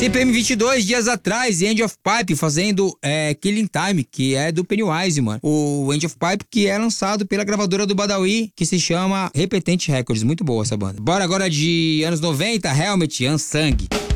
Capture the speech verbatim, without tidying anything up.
C P M vinte e dois, dias atrás, End of Pipe fazendo é, Killing Time, que é do Pennywise, mano. O End of Pipe que é lançado pela gravadora do Badawi, que se chama Repetente Records. Muito boa essa banda. Bora agora de anos noventa, Helmet, Unsung.